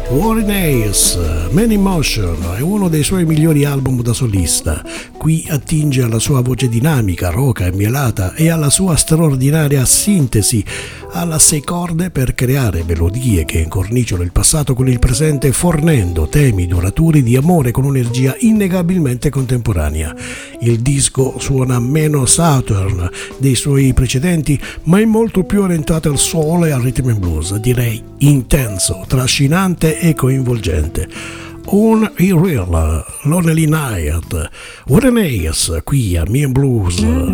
Warren Hayes, Man in Motion, è uno dei suoi migliori album da solista. Qui attinge alla sua voce dinamica, roca e mielata e alla sua straordinaria sintesi, alla sei corde per creare melodie che incorniciano il passato con il presente, fornendo temi duraturi di amore con un'energia innegabilmente contemporanea. Il disco suona meno Southern dei suoi precedenti, ma è molto più orientato al soul e al rhythm and blues, direi intenso, trascinante e coinvolgente. On a Real, Lonely Night, Warren Hayes qui a Me and Blues.